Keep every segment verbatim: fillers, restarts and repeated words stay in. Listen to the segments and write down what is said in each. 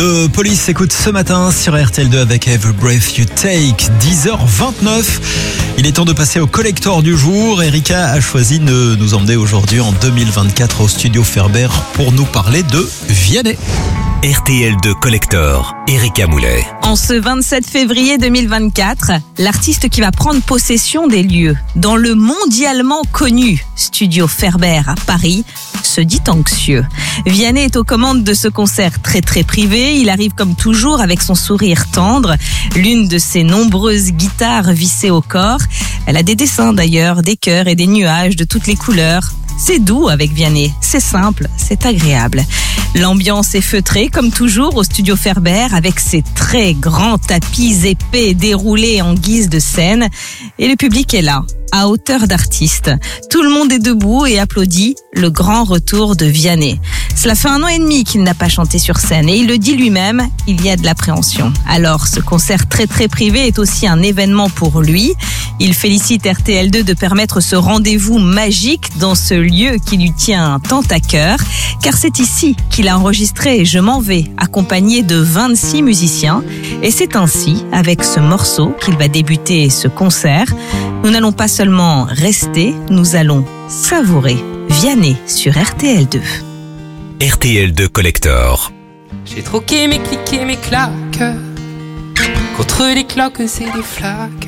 de Police écoute ce matin sur R T L deux avec Every Breath You Take, dix heures vingt-neuf. Il est temps de passer au collector du jour. Erika a choisi de nous emmener aujourd'hui en deux mille vingt-quatre au studio Ferber pour nous parler de Vianney. R T L deux Collector, Erika Moulet. En ce vingt-sept février deux mille vingt-quatre, l'artiste qui va prendre possession des lieux dans le mondialement connu studio Ferber à Paris se dit anxieux. Vianney est aux commandes de ce concert très très privé. Il arrive comme toujours avec son sourire tendre, l'une de ses nombreuses guitares vissées au corps. Elle a des dessins d'ailleurs, des cœurs et des nuages de toutes les couleurs. C'est doux avec Vianney, c'est simple, c'est agréable. L'ambiance est feutrée comme toujours au studio Ferber avec ses très grands tapis épais déroulés en guise de scène. Et le public est là, à hauteur d'artiste. Tout le monde est debout et applaudit le grand retour de Vianney. Cela fait un an et demi qu'il n'a pas chanté sur scène et il le dit lui-même, il y a de l'appréhension. Alors ce concert très très privé est aussi un événement pour lui. Il félicite R T L deux de permettre ce rendez-vous magique dans ce lieu qui lui tient tant à cœur, car c'est ici qu'il a enregistré Je m'en vais, accompagné de vingt-six musiciens. Et c'est ainsi, avec ce morceau, qu'il va débuter ce concert. Nous n'allons pas seulement rester, nous allons savourer Vianney sur R T L deux. R T L deux Collector. J'ai troqué mes clics et mes claques contre des cloques et des flaques.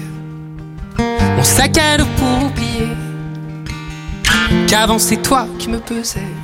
Mon sac à dos pour oublier qu'avant c'est toi qui me pesais.